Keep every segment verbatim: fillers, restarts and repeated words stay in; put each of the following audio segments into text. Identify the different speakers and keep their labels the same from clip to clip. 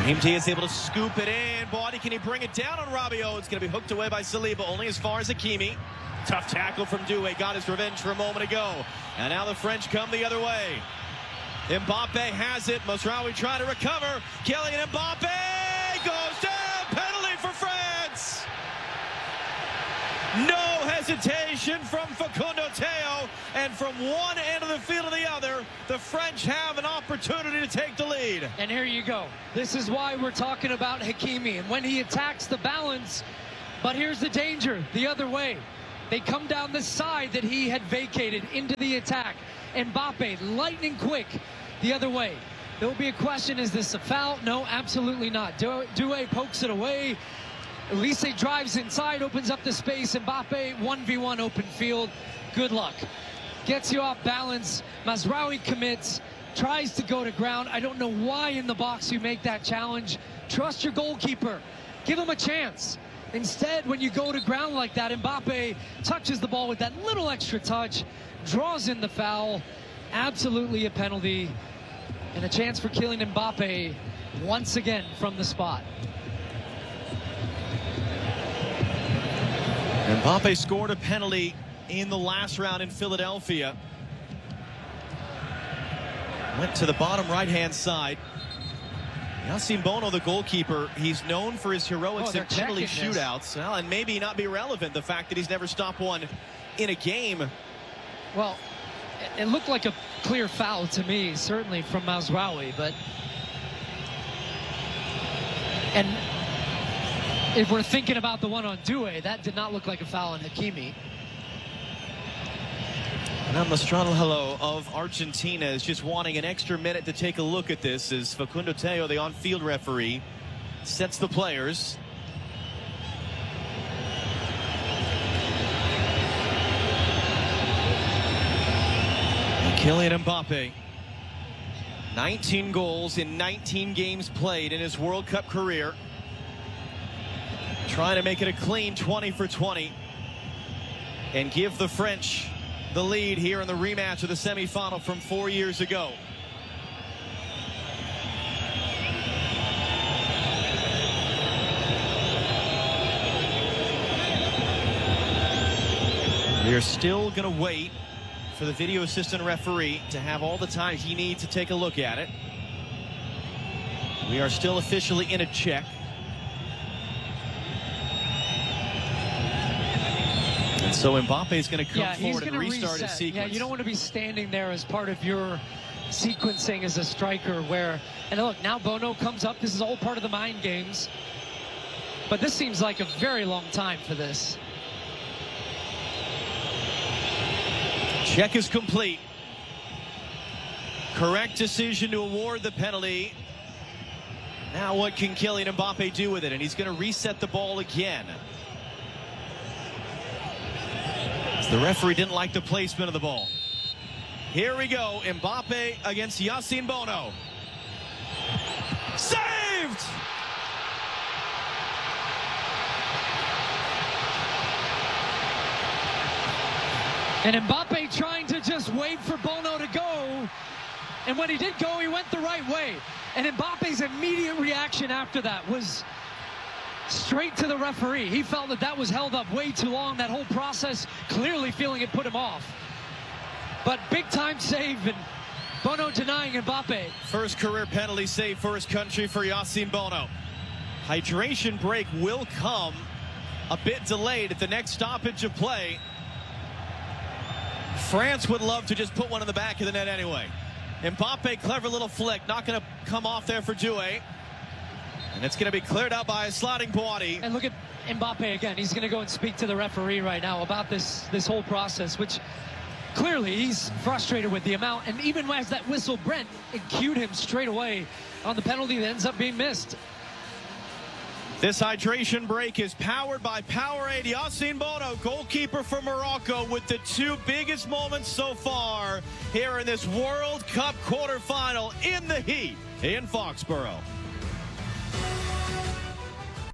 Speaker 1: Brahim Diaz able to scoop it in. Body, can he bring it down on Rabiot? It's going to be hooked away by Saliba, only as far as Hakimi. Tough tackle from Doué. Got his revenge for a moment ago. And now the French come the other way. Mbappe has it. Mazraoui trying to recover. Kylian Mbappe goes down. Penalty for France. No hesitation from Facundo Teo. And from one end of the field to the other, the French have an opportunity to take the lead.
Speaker 2: And here you go. This is why we're talking about Hakimi. And when he attacks the balance, but here's the danger the other way. They come down the side that he had vacated into the attack. Mbappe, lightning quick, the other way. There will be a question, is this a foul? No, absolutely not. Doué pokes it away. Elise drives inside, opens up the space. Mbappe, one v one open field. Good luck. Gets you off balance. Mazraoui commits, tries to go to ground. I don't know why in the box you make that challenge. Trust your goalkeeper. Give him a chance. Instead, when you go to ground like that, Mbappe touches the ball with that little extra touch, draws in the foul. Absolutely a penalty. And a chance for Kylian Mbappe once again from the spot.
Speaker 1: Mbappe scored a penalty in the last round in Philadelphia. Went to the bottom right-hand side. Yassine Bono, the goalkeeper, he's known for his heroics
Speaker 2: oh,
Speaker 1: in penalty shootouts. Well, and maybe not be relevant, the fact that he's never stopped one in a game.
Speaker 2: Well, it looked like a clear foul to me, certainly from Mazraoui, but... And if we're thinking about the one on Doué, that did not look like a foul on Hakimi.
Speaker 1: Now Mastrano Hello of Argentina is just wanting an extra minute to take a look at this as Facundo Teo, the on-field referee, sets the players. And Kylian Mbappe, nineteen goals in nineteen games played in his World Cup career. Trying to make it a clean twenty for twenty and give the French the lead here in the rematch of the semifinal from four years ago. We are still going to wait for the video assistant referee to have all the time he needs to take a look at it. We are still officially in a check. So Mbappe is going to come
Speaker 2: yeah,
Speaker 1: forward and restart
Speaker 2: reset.
Speaker 1: his sequence.
Speaker 2: Yeah, you don't want to be standing there as part of your sequencing as a striker where, and look, now Bono comes up. This is all part of the mind games. But this seems like a very long time for this.
Speaker 1: Check is complete. Correct decision to award the penalty. Now what can Kylian Mbappe do with it? And he's going to reset the ball again. The referee didn't like the placement of the ball. Here we go. Mbappe against Yassine Bono. Saved!
Speaker 2: And Mbappe trying to just wait for Bono to go. And when he did go, he went the right way. And Mbappe's immediate reaction after that was straight to the referee. He felt that that was held up way too long, that whole process, clearly feeling it put him off. But big time save, and Bono denying Mbappe.
Speaker 1: First career penalty save for his country for Yassine Bono. Hydration break will come a bit delayed at the next stoppage of play. France would love to just put one in the back of the net anyway. Mbappe, clever little flick, not going to come off there for Doué. And it's going to be cleared out by a sliding Boadi.
Speaker 2: And look at Mbappe again. He's going to go and speak to the referee right now about this, this whole process, which clearly he's frustrated with the amount. And even as that whistle, Brent, it cued him straight away on the penalty that ends up being missed.
Speaker 1: This hydration break is powered by Powerade. Yassine Bono, goalkeeper for Morocco, with the two biggest moments so far here in this World Cup quarterfinal in the heat in Foxborough.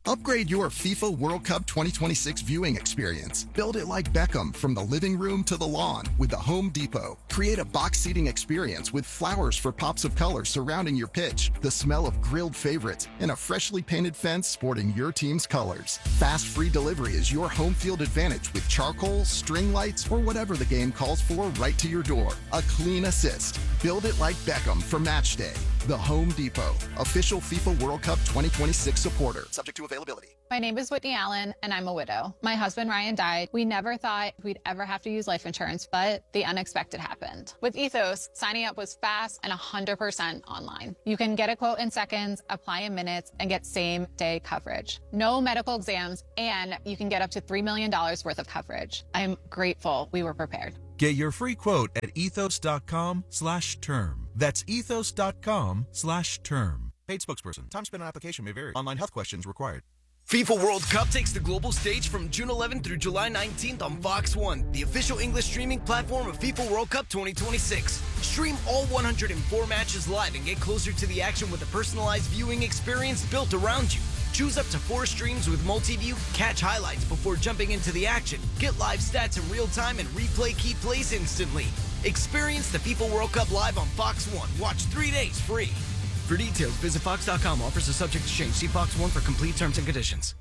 Speaker 3: Upgrade your FIFA World Cup twenty twenty-six viewing experience. Build it like Beckham from the living room to the lawn with the Home Depot. Create a box seating experience with flowers for pops of color surrounding your pitch, the smell of grilled favorites, and a freshly painted fence sporting your team's colors. Fast free delivery is your home field advantage with charcoal, string lights, or whatever the game calls for right to your door. A clean assist. Build it like Beckham for match day. The Home Depot, official FIFA World Cup twenty twenty-six supporter. Subject to availability.
Speaker 4: My name is Whitney Allen, and I'm a widow. My husband, Ryan, died. We never thought we'd ever have to use life insurance, but the unexpected happened. With Ethos, signing up was fast and one hundred percent online. You can get a quote in seconds, apply in minutes, and get same-day coverage. No medical exams, and you can get up to three million dollars worth of coverage. I'm grateful we were prepared.
Speaker 5: Get your free quote at ethos.com slash term. That's ethos.com slash term. Paid spokesperson. Time spent on application may vary. Online health questions required.
Speaker 6: FIFA World Cup takes the global stage from June eleventh through July nineteenth on Fox one, the official English streaming platform of FIFA World Cup twenty twenty-six. Stream all one hundred four matches live and get closer to the action with a personalized viewing experience built around you. Choose up to four streams with multi-view, catch highlights before jumping into the action, get live stats in real time, and replay key plays instantly. Experience the FIFA World Cup live on Fox one. Watch three days free. For details, visit fox dot com. Offers are subject to change. See Fox one for complete terms and conditions.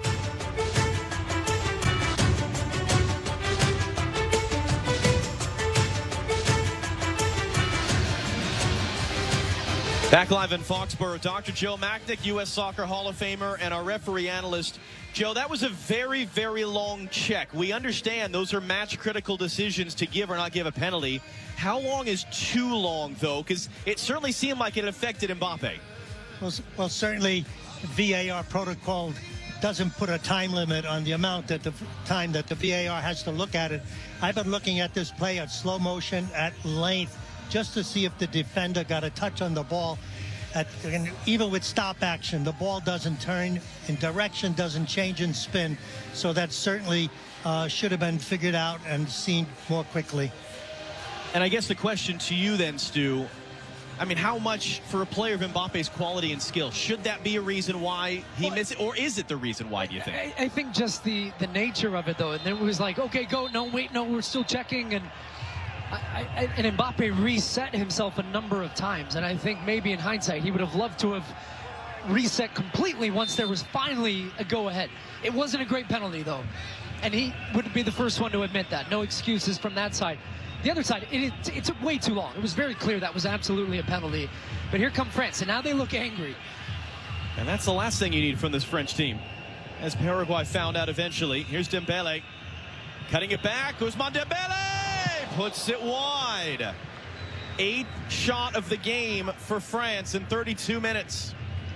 Speaker 1: Back live in Foxborough, Doctor Joe Machnik, U S Soccer Hall of Famer, and our referee analyst. Joe, that was a very, very long check. We understand those are match-critical decisions to give or not give a penalty. How long is too long, though? Because it certainly seemed like it affected Mbappe.
Speaker 7: Well, well, certainly V A R protocol doesn't put a time limit on the amount that the time that the V A R has to look at it. I've been looking at this play at slow motion at length just to see if the defender got a touch on the ball. At, and even with stop action, the ball doesn't turn in direction, doesn't change in spin. So that certainly uh, should have been figured out and seen more quickly.
Speaker 1: And I guess the question to you then, Stu, I mean, how much for a player of Mbappe's quality and skill, should that be a reason why he well, missed it? Or is it the reason why, do you think?
Speaker 2: I, I think just the, the nature of it, though. And it was like, okay, go, no, wait, no, we're still checking. And I, I, and Mbappe reset himself a number of times, and I think maybe in hindsight he would have loved to have reset completely once there was finally a go-ahead. It wasn't a great penalty, though, and he would be the first one to admit that. No excuses from that side. The other side, it, it, it took way too long. It was very clear that was absolutely a penalty. But here come France, and now they look angry.
Speaker 1: And that's the last thing you need from this French team, as Paraguay found out eventually. Here's Dembele, cutting it back. Ousmane Dembele! Puts it wide. Eighth shot of the game for France in thirty-two minutes.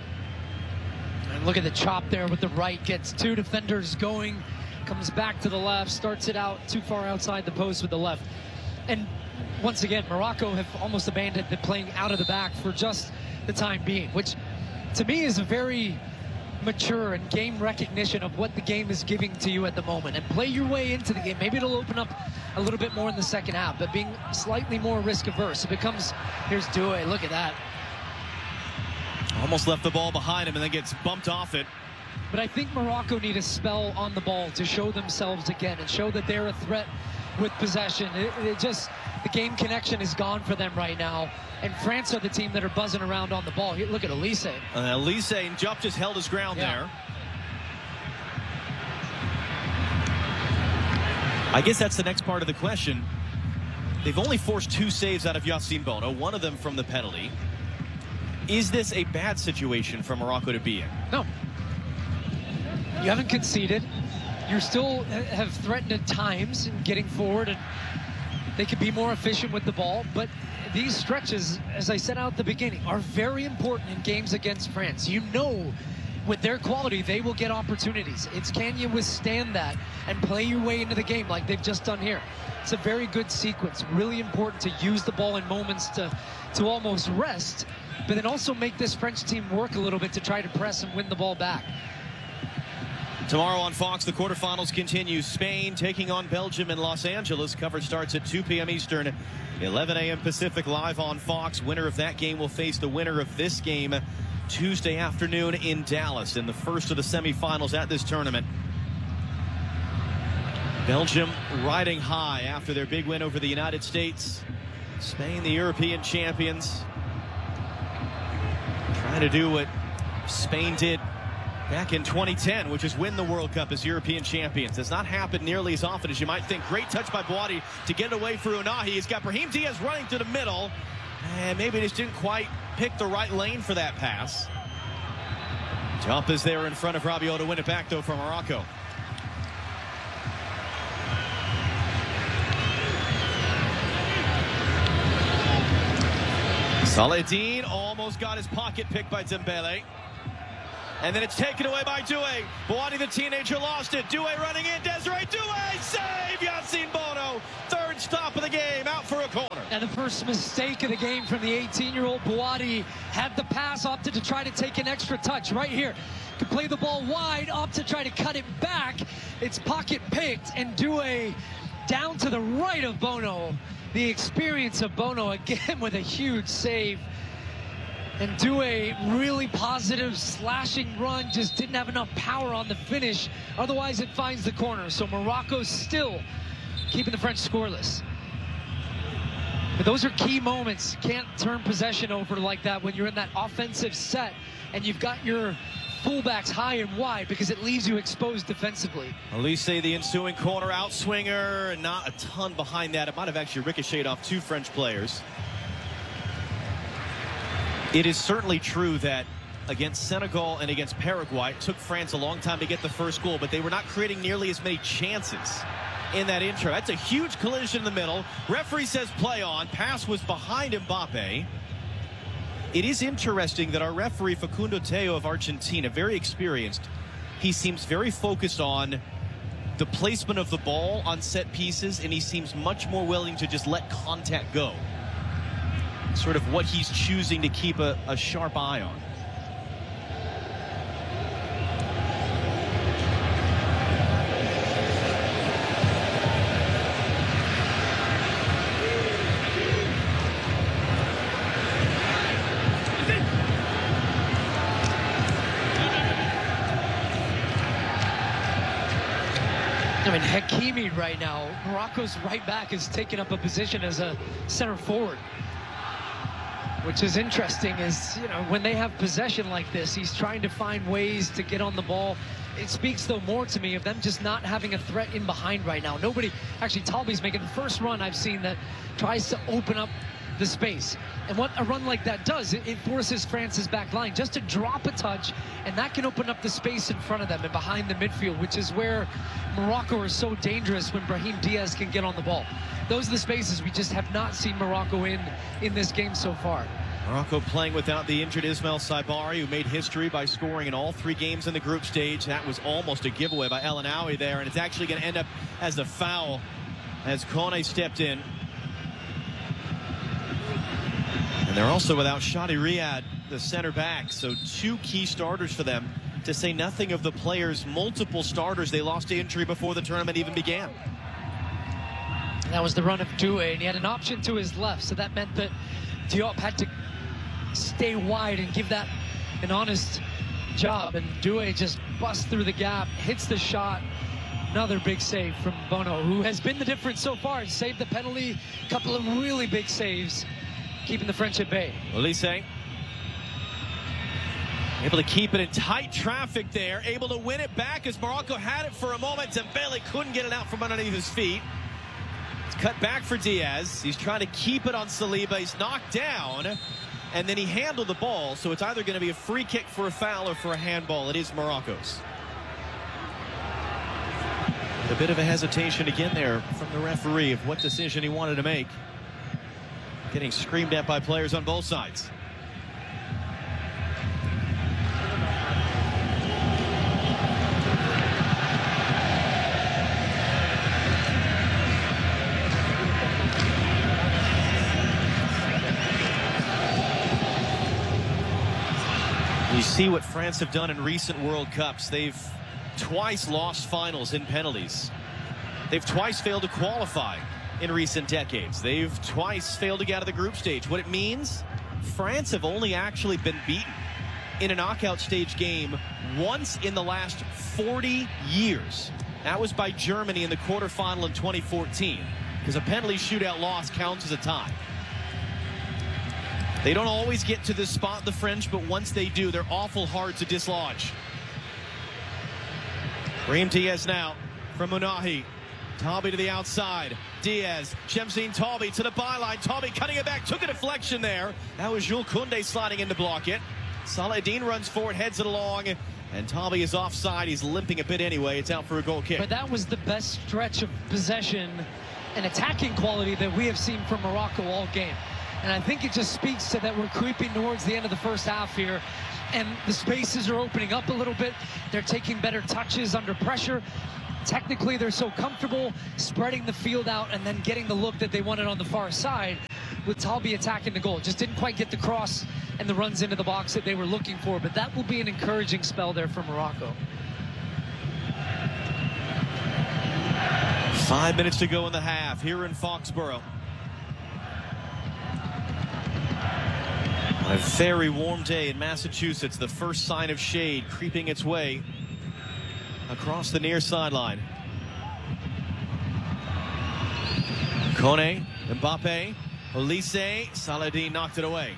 Speaker 2: And look at the chop there with the right. Gets two defenders going. Comes back to the left. Starts it out too far outside the post with the left. And once again, Morocco have almost abandoned the playing out of the back for just the time being, which to me is a very mature and game recognition of what the game is giving to you at the moment, and play your way into the game. Maybe it'll open up a little bit more in the second half, but being slightly more risk averse. It becomes, here's Doué, look at that.
Speaker 1: Almost left the ball behind him and then gets bumped off it.
Speaker 2: But I think Morocco need a spell on the ball to show themselves again and show that they're a threat with possession. It, it just, the game connection is gone for them right now. And France are the team that are buzzing around on the ball. Here, look at Elise.
Speaker 1: Uh, Elise and Jupp just held his ground yeah. there. I guess that's the next part of the question. They've only forced two saves out of Yassine Bono, one of them from the penalty. Is this a bad situation for Morocco to be in?
Speaker 2: No. You haven't conceded. You still have threatened at times in getting forward, and they could be more efficient with the ball. But these stretches, as I said out at the beginning, are very important in games against France. You know, with their quality, they will get opportunities. It's can you withstand that and play your way into the game like they've just done here. It's a very good sequence. Really important to use the ball in moments to, to almost rest, but then also make this French team work a little bit to try to press and win the ball back.
Speaker 1: Tomorrow on Fox, the quarterfinals continue. Spain taking on Belgium in Los Angeles. Coverage starts at two p m Eastern, eleven a m Pacific, live on Fox. Winner of that game will face the winner of this game Tuesday afternoon in Dallas in the first of the semifinals at this tournament. Belgium riding high after their big win over the United States. Spain, the European champions, trying to do what Spain did back in twenty ten, which is win the World Cup as European champions. Does not happen nearly as often as you might think. Great touch by Boadi to get it away for Unahi. He's got Brahim Diaz running to the middle, and maybe just didn't quite pick the right lane for that pass. Jump is there in front of Rabiot to win it back, though, for Morocco. Saladin almost got his pocket picked by Dembele. And then it's taken away by Doué. Boadi, the teenager, lost it. Doué running in. Desiree Doué, save! Yacine Bono. Third stop of the game, out for a corner.
Speaker 2: And the first mistake of the game from the eighteen-year-old Boadi. Had the pass, opted to try to take an extra touch right here. Could play the ball wide, opt to try to cut it back. It's pocket picked, and Doué down to the right of Bono. The experience of Bono again with a huge save. And Doué, really positive slashing run, just didn't have enough power on the finish. Otherwise, it finds the corner. So Morocco still keeping the French scoreless. But those are key moments. You can't turn possession over like that when you're in that offensive set and you've got your fullbacks high and wide, because it leaves you exposed defensively.
Speaker 1: Elise, the ensuing corner outswinger, and not a ton behind that. It might have actually ricocheted off two French players. It is certainly true that against Senegal and against Paraguay, it took France a long time to get the first goal, but they were not creating nearly as many chances in that intro. That's a huge collision in the middle. Referee says play on. Pass was behind Mbappe. It is interesting that our referee, Facundo Teo of Argentina, very experienced, he seems very focused on the placement of the ball on set pieces, and he seems much more willing to just let contact go. Sort of what he's choosing to keep a, a sharp eye on.
Speaker 2: I mean, Hakimi right now, Morocco's right back is taking up a position as a center forward. Which is interesting is, you know, when they have possession like this, he's trying to find ways to get on the ball. It speaks, though, more to me of them just not having a threat in behind right now. Nobody, actually, Talby's making the first run I've seen that tries to open up the space. And what a run like that does, it, it forces France's back line just to drop a touch, and that can open up the space in front of them and behind the midfield, which is where Morocco are so dangerous when Brahim Diaz can get on the ball. Those are the spaces we just have not seen Morocco in in this game so far.
Speaker 1: Morocco playing without the injured Ismail Saibari, who made history by scoring in all three games in the group stage. That was almost a giveaway by El Anaoui there, and it's actually going to end up as a foul as Kone stepped in. And they're also without Shadi Riyad, the center back, so two key starters for them, to say nothing of the players, multiple starters they lost to injury before the tournament even began.
Speaker 2: That was the run of Doué, and he had an option to his left, so that meant that Diop had to stay wide and give that an honest job, and Doué just busts through the gap, hits the shot. Another big save from Bono, who has been the difference so far. Saved the penalty, a couple of really big saves, keeping the French at bay.
Speaker 1: Elise able to keep it in tight traffic there, able to win it back as Morocco had it for a moment. Dembele couldn't get it out from underneath his feet. It's cut back for Diaz. He's trying to keep it on Saliba. He's knocked down, and then he handled the ball, so it's either going to be a free kick for a foul or for a handball. It is Morocco's. A bit of a hesitation again there from the referee of what decision he wanted to make. Getting screamed at by players on both sides. You see what France have done in recent World Cups. They've twice lost finals in penalties. They've twice failed to qualify in recent decades. They've twice failed to get out of the group stage. What it means, France have only actually been beaten in a knockout stage game once in the last forty years. That was by Germany in the quarterfinal in twenty fourteen, because a penalty shootout loss counts as a tie. They don't always get to this spot, the French, but once they do, they're awful hard to dislodge. Brahim Diaz now from Munahi. Taubi to the outside. Diaz, Shamseen Taubi to the byline. Taubi cutting it back, took a deflection there. That was Jules Koundé sliding in to block it. Saladin runs forward, heads it along, and Taubi is offside. He's limping a bit anyway. It's out for a goal kick.
Speaker 2: But that was the best stretch of possession and attacking quality that we have seen from Morocco all game. And I think it just speaks to that we're creeping towards the end of the first half here, and the spaces are opening up a little bit. They're taking better touches under pressure. Technically, they're so comfortable spreading the field out and then getting the look that they wanted on the far side with Taubi attacking the goal. Just didn't quite get the cross and the runs into the box that they were looking for, but that will be an encouraging spell there for Morocco.
Speaker 1: Five minutes to go in the half here in Foxborough. A very warm day in Massachusetts. The first sign of shade creeping its way across the near sideline. Kone, Mbappe, Olise, Saladin knocked it away.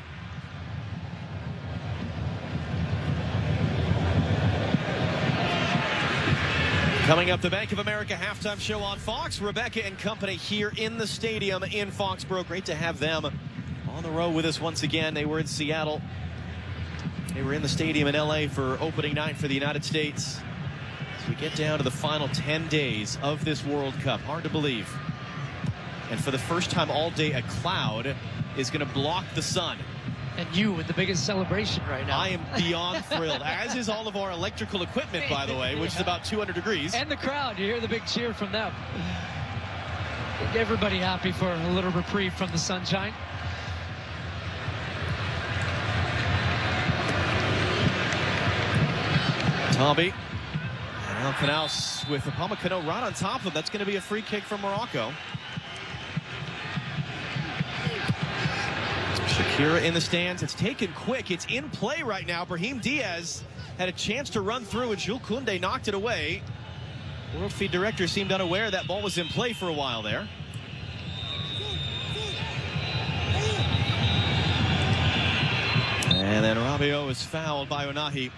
Speaker 1: Coming up, the Bank of America halftime show on Fox. Rebecca and company here in the stadium in Foxborough. Great to have them on the road with us once again. They were in Seattle. They were in the stadium in L A for opening night for the United States. As we get down to the final ten days of this World Cup. Hard to believe. And for the first time all day, a cloud is going to block the sun.
Speaker 2: And you with the biggest celebration right now.
Speaker 1: I am beyond thrilled, as is all of our electrical equipment, by the way, which yeah. is about two hundred degrees.
Speaker 2: And the crowd, you hear the big cheer from them. Everybody happy for a little reprieve from the sunshine.
Speaker 1: Taubi. El Knaus with Upamecano right on top of him. That's going to be a free kick from Morocco. Shakira in the stands. It's taken quick. It's in play right now. Brahim Diaz had a chance to run through, and Jules Koundé knocked it away. World Feed director seemed unaware that ball was in play for a while there. And then Rabiot is fouled by Unahi.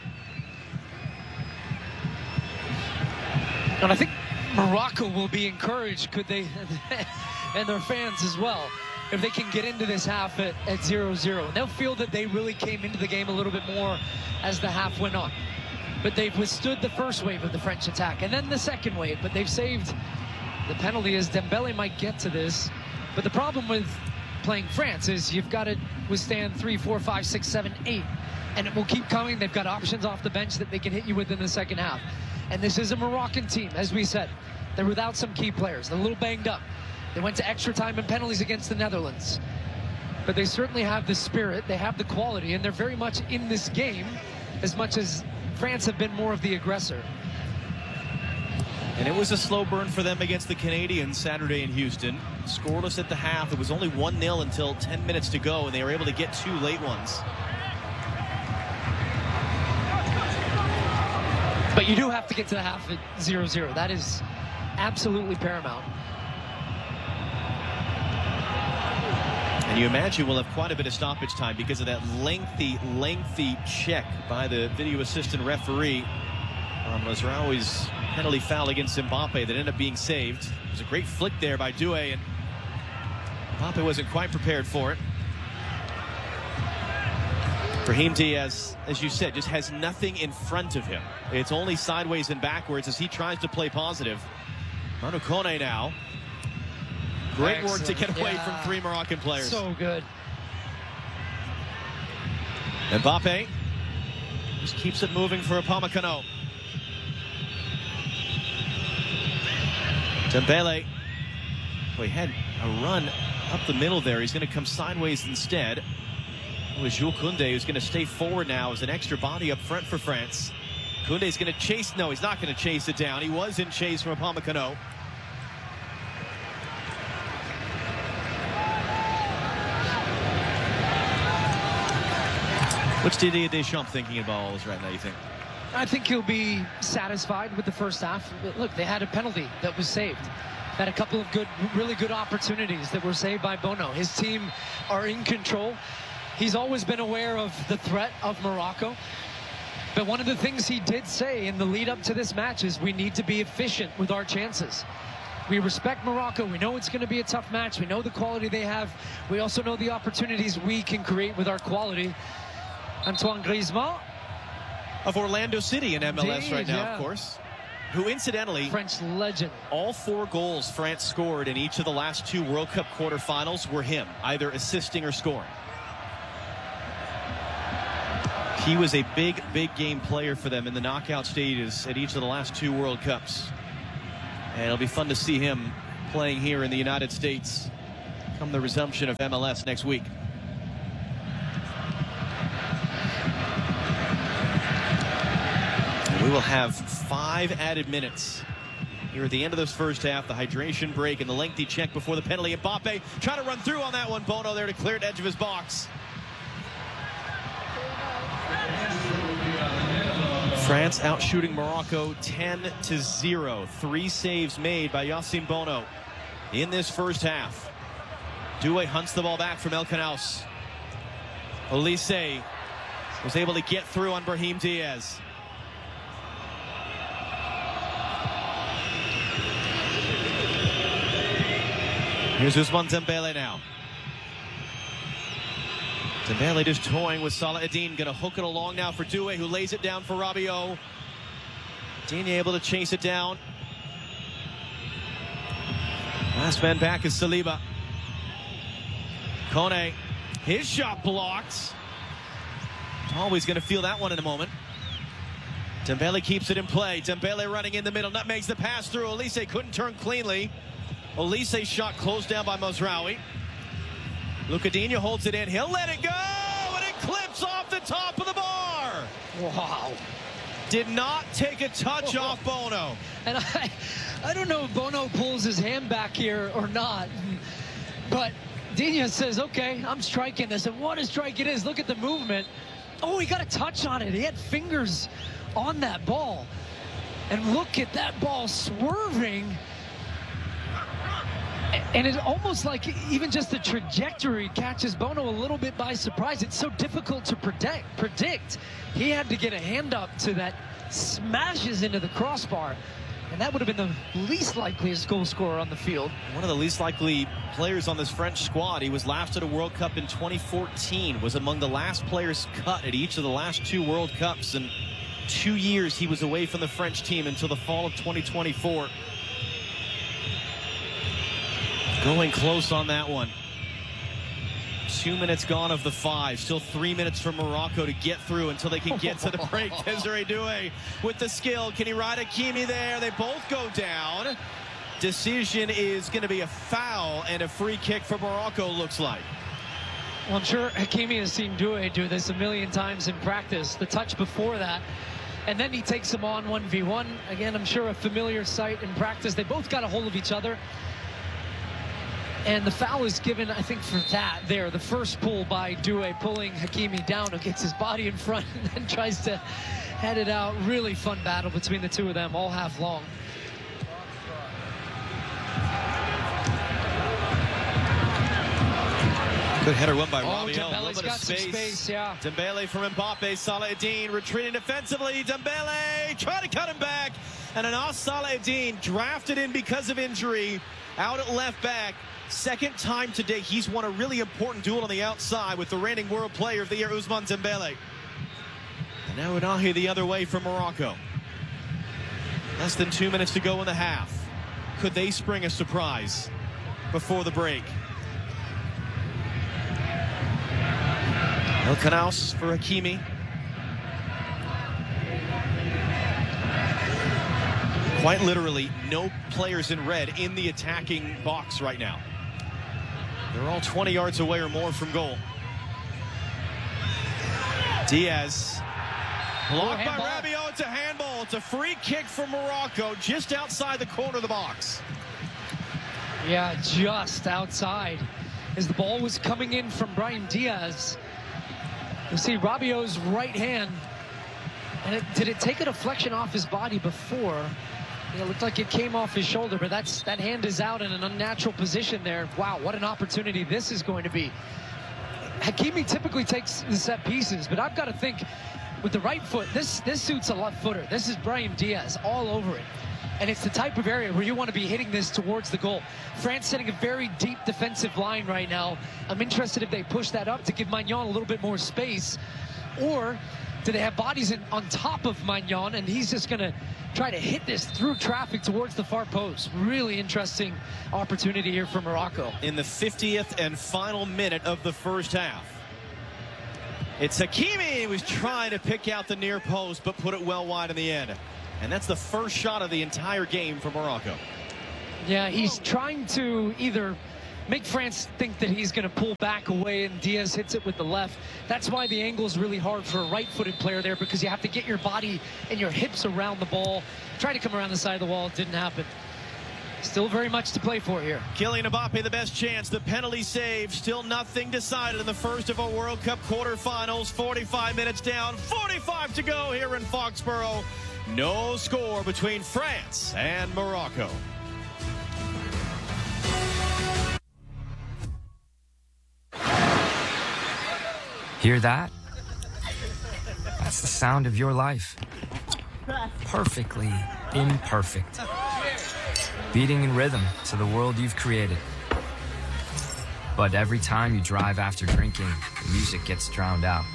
Speaker 2: And I think Morocco will be encouraged, could they, and their fans as well, if they can get into this half at, at zero zero. They'll feel that they really came into the game a little bit more as the half went on. But they've withstood the first wave of the French attack and then the second wave, but they've saved the penalty as Dembele might get to this. But the problem with playing France is you've got to withstand three, four, five, six, seven, eight. And it will keep coming. They've got options off the bench that they can hit you with in the second half. And this is a Moroccan team, as we said. They're without some key players. They're a little banged up. They went to extra time and penalties against the Netherlands. But they certainly have the spirit, they have the quality, and they're very much in this game as much as France have been more of the aggressor.
Speaker 1: And it was a slow burn for them against the Canadians Saturday in Houston. Scoreless at the half. It was only one nil until ten minutes to go, and they were able to get two late ones.
Speaker 2: But you do have to get to the half at zero zero. That is absolutely paramount.
Speaker 1: And you imagine we'll have quite a bit of stoppage time because of that lengthy, lengthy check by the video assistant referee on Mazraoui's penalty foul against Mbappe that ended up being saved. It was a great flick there by Doué, and Mbappe wasn't quite prepared for it. Brahim Diaz, as you said, just has nothing in front of him. It's only sideways and backwards as he tries to play positive. Manu Kone now. Great Excellent. work to get away yeah. from three Moroccan players.
Speaker 2: So good.
Speaker 1: Mbappe just keeps it moving for Upamecano. Dembele. Oh, he had a run up the middle there. He's going to come sideways instead. It was Jules Koundé who's going to stay forward now as an extra body up front for France. Koundé's going to chase. No, he's not going to chase it down. He was in chase from Upamecano. What's Didier Deschamps thinking about all this right now, you think?
Speaker 2: I think he'll be satisfied with the first half. Look, they had a penalty that was saved. Had a couple of good, really good opportunities that were saved by Bono. His team are in control. He's always been aware of the threat of Morocco. But one of the things he did say in the lead up to this match is we need to be efficient with our chances. We respect Morocco. We know it's going to be a tough match. We know the quality they have. We also know the opportunities we can create with our quality. Antoine Griezmann.
Speaker 1: Of Orlando City in M L S
Speaker 2: Indeed,
Speaker 1: right now,
Speaker 2: yeah.
Speaker 1: of course. Who, incidentally,
Speaker 2: French legend.
Speaker 1: All four goals France scored in each of the last two World Cup quarterfinals were him, either assisting or scoring. He was a big, big game player for them in the knockout stages at each of the last two World Cups. And it'll be fun to see him playing here in the United States come the resumption of M L S next week. We will have five added minutes here at the end of this first half. The hydration break and the lengthy check before the penalty. Mbappe trying to run through on that one. Bono there to clear the edge of his box. France out shooting Morocco ten to zero. Three saves made by Yassine Bono in this first half. Doué hunts the ball back from El Knaus. Olise was able to get through on Brahim Diaz. Here's Ousmane Dembele now. Dembele just toying with Salah Eddin. Going to hook it along now for Doué, who lays it down for Rabiot. Digne able to chase it down. Last man back is Saliba. Kone, his shot blocked. Always going to feel that one in a moment. Dembele keeps it in play. Dembele running in the middle. Nutmegs the pass through. Olise couldn't turn cleanly. Olise's shot closed down by Mazraoui. Luca Digne holds it in. He'll let it go, and it clips off the top of the bar.
Speaker 2: Wow.
Speaker 1: Did not take a touch off Bono.
Speaker 2: And I, I don't know if Bono pulls his hand back here or not, but Digne says, okay, I'm striking this. And what a strike it is. Look at the movement. Oh, he got a touch on it. He had fingers on that ball. And look at that ball swerving. And it's almost like even just the trajectory catches Bono a little bit by surprise. It's so difficult to predict. predict. He had to get a hand up to that, smashes into the crossbar. And that would have been the least likeliest goal scorer on the field.
Speaker 1: One of the least likely players on this French squad. He was last at a World Cup in twenty fourteen. Was among the last players cut at each of the last two World Cups. And two years he was away from the French team until the fall of twenty twenty-four. Going close on that one. Two minutes gone of the five. Still three minutes for Morocco to get through until they can get to the break. Desiree Doué with the skill. Can he ride Hakimi there? They both go down. Decision is going to be a foul and a free kick for Morocco, looks like.
Speaker 2: Well, I'm sure Hakimi has seen Doué do this a million times in practice. The touch before that. And then he takes him on one v one. Again, I'm sure a familiar sight in practice. They both got a hold of each other. And the foul is given, I think, for that there. The first pull by Doué, pulling Hakimi down, who gets his body in front and then tries to head it out. Really fun battle between the two of them all half long.
Speaker 1: Good header won by
Speaker 2: Oh,
Speaker 1: Rabiot.
Speaker 2: Dembele's
Speaker 1: A little bit
Speaker 2: got
Speaker 1: of
Speaker 2: some
Speaker 1: space.
Speaker 2: space, yeah.
Speaker 1: Dembele from Mbappe. Salah Eddin retreating defensively. Dembele trying to cut him back. And Anas Salah Eddin drafted in because of injury. Out at left back. Second time today he's won a really important duel on the outside with the reigning world player of the year, Ousmane Dembele. And now Unahi the other way from Morocco. Less than two minutes to go in the half. Could they spring a surprise before the break? El Knaus for Hakimi. Quite literally, no players in red in the attacking box right now. They're all twenty yards away or more from goal. Diaz. Blocked by Rabiot. it's a handball. It's a free kick for Morocco just outside the corner of the box.
Speaker 2: Yeah, just outside. As the ball was coming in from Brahim Diaz, you see Rabiot's right hand. And it, did it take a deflection off his body before? It looked like it came off his shoulder, but that's that hand is out in an unnatural position there. Wow, what an opportunity this is going to be. Hakimi typically takes the set pieces, but I've got to think with the right foot, this this suits a left footer. This is Brahim Diaz all over it. And it's the type of area where you want to be hitting this towards the goal. France setting a very deep defensive line right now. I'm interested if they push that up to give Maignan a little bit more space, or do they have bodies in, on top of Maignan, and he's just going to try to hit this through traffic towards the far post. Really interesting opportunity here for Morocco.
Speaker 1: In the fiftieth and final minute of the first half. It's Hakimi who was trying to pick out the near post, but put it well wide in the end. And that's the first shot of the entire game for Morocco.
Speaker 2: Yeah, he's trying to either make France think that he's going to pull back away, and Diaz hits it with the left. That's why the angle is really hard for a right-footed player there, because you have to get your body and your hips around the ball. Try to come around the side of the wall. It didn't happen. Still very much to play for here.
Speaker 1: Kylian Mbappe the best chance. The penalty save. Still nothing decided in the first of our World Cup quarterfinals. forty-five minutes down. forty-five to go here in Foxborough. No score between France and Morocco.
Speaker 8: Hear that? That's the sound of your life. Perfectly imperfect. Beating in rhythm to the world you've created. But every time you drive after drinking, the music gets drowned out.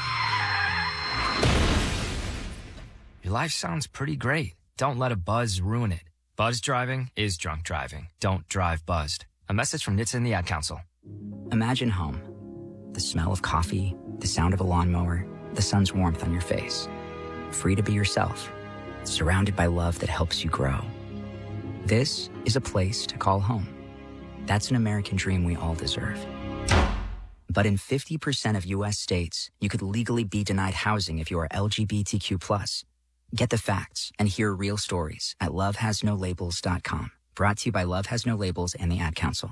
Speaker 8: Your life sounds pretty great. Don't let a buzz ruin it. Buzz driving is drunk driving. Don't drive buzzed. A message from N H T S A and the Ad Council.
Speaker 9: Imagine home. The smell of coffee, the sound of a lawnmower, the sun's warmth on your face. Free to be yourself. Surrounded by love that helps you grow. This is a place to call home. That's an American dream we all deserve. But in fifty percent of U S states, you could legally be denied housing if you are L G B T Q plus. Get the facts and hear real stories at love has no labels dot com. Brought to you by Love Has No Labels and the Ad Council.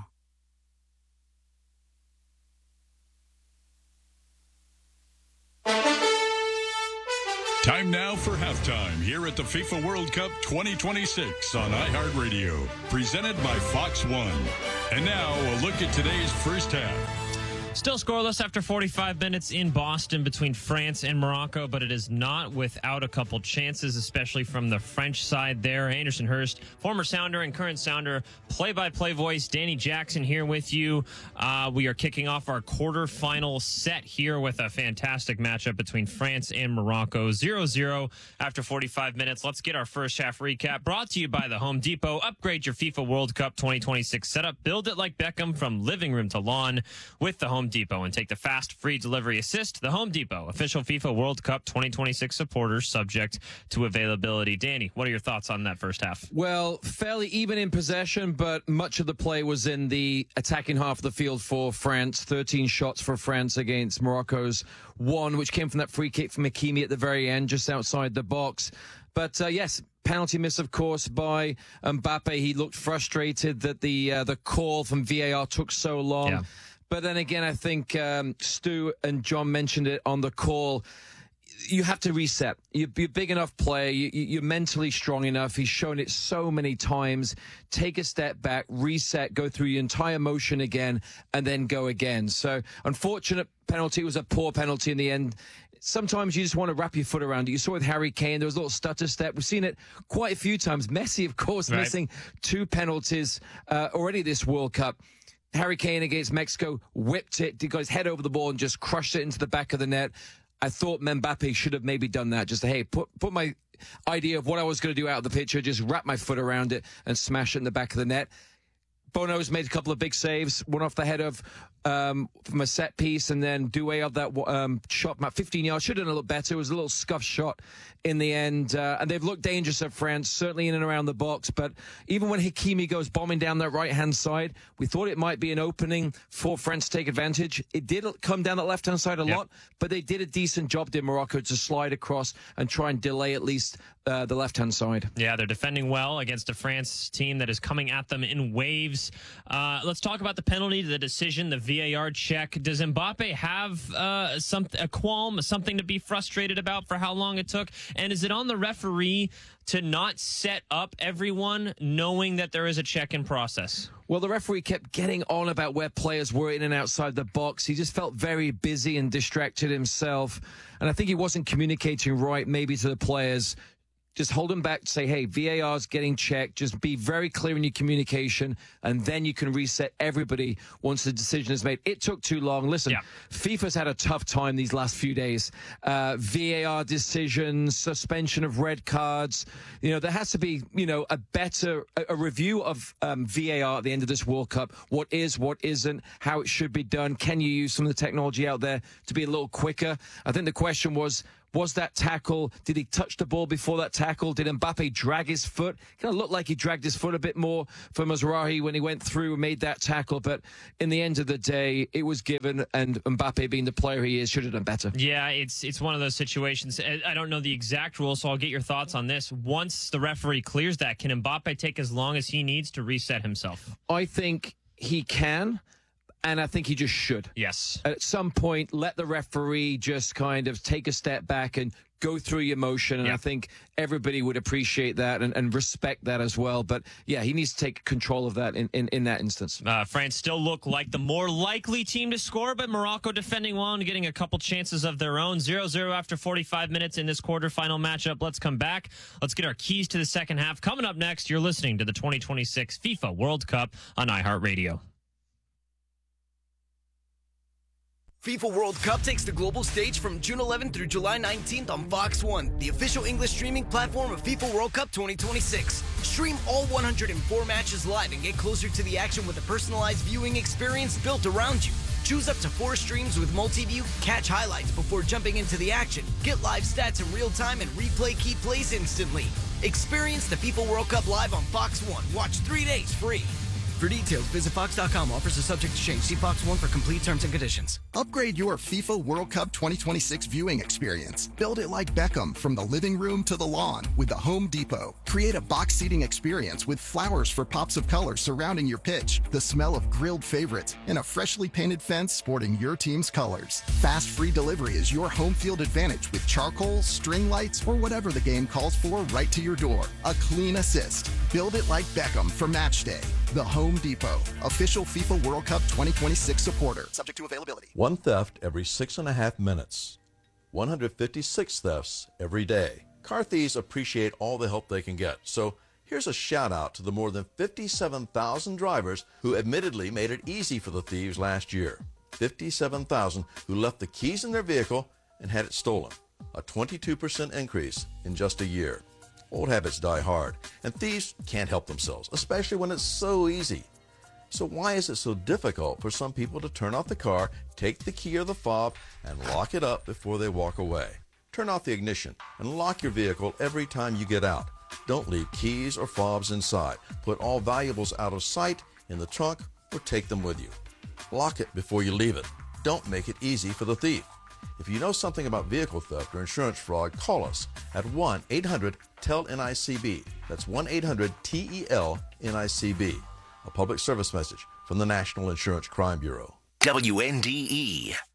Speaker 10: Time now for halftime here at the FIFA World Cup twenty twenty-six on iHeartRadio, presented by Fox One. And now a look at today's first half.
Speaker 11: Still scoreless after forty-five minutes in Boston between France and Morocco, but it is not without a couple chances, especially from the French side there. Anderson Hurst, former Sounder and current Sounder, play-by-play voice, Danny Jackson here with you. Uh, we are kicking off our quarterfinal set here with a fantastic matchup between France and Morocco. zero zero after forty-five minutes. Let's get our first half recap, brought to you by the Home Depot. Upgrade your FIFA World Cup twenty twenty-six setup. Build it like Beckham from living room to lawn with the Home Depot, and take the fast free delivery assist. The Home Depot, official FIFA World Cup twenty twenty-six supporters, subject to availability. Danny, what are your thoughts on that first half?
Speaker 12: Well, fairly even in possession, but much of the play was in the attacking half of the field for France. thirteen shots for France against Morocco's one, which came from that free kick from Hakimi at the very end, just outside the box. But uh, yes, penalty miss, of course, by Mbappe. He looked frustrated that the uh, the call from V A R took so long. Yeah. But then again, I think um, Stu and John mentioned it on the call. You have to reset. You're a big enough player. You, you're mentally strong enough. He's shown it so many times. Take a step back, reset, go through your entire motion again, and then go again. So, unfortunate penalty. It was a poor penalty in the end. Sometimes you just want to wrap your foot around it. You saw with Harry Kane, there was a little stutter step. We've seen it quite a few times. Messi, of course, right. missing two penalties uh, already this World Cup. Harry Kane against Mexico whipped it, got his head over the ball and just crushed it into the back of the net. I thought Mbappe should have maybe done that. Just, hey, put put my idea of what I was going to do out of the picture, just wrap my foot around it and smash it in the back of the net. Bono's made a couple of big saves, one off the head of um, from a set piece, and then Doué of that um, shot about fifteen yards. Should have done a little better. It was a little scuffed shot in the end. Uh, and they've looked dangerous at France, certainly in and around the box. But even when Hakimi goes bombing down that right-hand side, we thought it might be an opening for France to take advantage. It did come down that left-hand side a yep. lot, but they did a decent job, did Morocco, to slide across and try and delay at least uh, the left-hand side.
Speaker 11: Yeah, they're defending well against a France team that is coming at them in waves. Uh, let's talk about the penalty, the decision, the V A R check. Does Mbappe have uh, some, a qualm, something to be frustrated about for how long it took? And is it on the referee to not set up everyone knowing that there is a check-in process?
Speaker 12: Well, the referee kept getting on about where players were in and outside the box. He just felt very busy and distracted himself. And I think he wasn't communicating right, maybe to the players. Just hold them back, say, hey, V A R's getting checked. Just be very clear in your communication, and then you can reset everybody once the decision is made. It took too long. Listen, yeah. FIFA's had a tough time these last few days. Uh, V A R decisions, suspension of red cards. You know, there has to be, you know, a better a, a review of um, V A R at the end of this World Cup. What is, what isn't, how it should be done. Can you use some of the technology out there to be a little quicker? I think the question was, was that tackle? Did he touch the ball before that tackle? Did Mbappe drag his foot? Kind of looked like he dragged his foot a bit more for Mazraoui when he went through and made that tackle. But in the end of the day, it was given, and Mbappe, being the player he is, should have done better.
Speaker 11: Yeah, it's it's one of those situations. I don't know the exact rules, so I'll get your thoughts on this. Once the referee clears that, can Mbappe take as long as he needs to reset himself?
Speaker 12: I think he can. And I think he just should.
Speaker 11: Yes.
Speaker 12: At some point, let the referee just kind of take a step back and go through your motion. And yep. I think everybody would appreciate that and, and respect that as well. But, yeah, he needs to take control of that in, in, in that instance.
Speaker 11: Uh, France still look like the more likely team to score, but Morocco defending well and getting a couple chances of their own. zero zero after forty-five minutes in this quarterfinal matchup. Let's come back. Let's get our keys to the second half. Coming up next, you're listening to the twenty twenty-six FIFA World Cup on iHeartRadio.
Speaker 6: FIFA World Cup takes the global stage from June eleventh through July nineteenth on Fox one, the official English streaming platform of FIFA World Cup twenty twenty-six. Stream all one hundred four matches live and get closer to the action with a personalized viewing experience built around you. Choose up to four streams with multi-view, catch highlights before jumping into the action, get live stats in real time, and replay key plays instantly. Experience the FIFA World Cup live on Fox one. Watch three days free. For details, visit Fox dot com. Offers are subject to change. See Fox one for complete terms and conditions.
Speaker 3: Upgrade your FIFA World Cup twenty twenty-six viewing experience. Build it like Beckham from the living room to the lawn with the Home Depot. Create a box seating experience with flowers for pops of color surrounding your pitch, the smell of grilled favorites, and a freshly painted fence sporting your team's colors. Fast free delivery is your home field advantage with charcoal, string lights, or whatever the game calls for right to your door. A clean assist. Build it like Beckham for match day. The Home Depot, official FIFA World Cup twenty twenty-six supporter. Subject to availability.
Speaker 13: One theft every six and a half minutes. one hundred fifty-six thefts every day. Car thieves appreciate all the help they can get. So here's a shout out to the more than fifty-seven thousand drivers who admittedly made it easy for the thieves last year. fifty-seven thousand who left the keys in their vehicle and had it stolen. A twenty-two percent increase in just a year. Old habits die hard, and thieves can't help themselves, especially when it's so easy. So why is it so difficult for some people to turn off the car, take the key or the fob, and lock it up before they walk away? Turn off the ignition and lock your vehicle every time you get out. Don't leave keys or fobs inside. Put all valuables out of sight in the trunk or take them with you. Lock it before you leave it. Don't make it easy for the thief. If you know something about vehicle theft or insurance fraud, call us at one eight hundred T E L N I C B. That's one eight hundred T E L N I C B. A public service message from the National Insurance Crime Bureau.
Speaker 14: W N D E